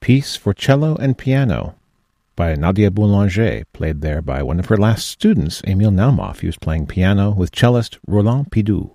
Piece for Cello and Piano by Nadia Boulanger, played there by one of her last students, Emile Naumoff. He was playing piano with cellist Roland Pidou.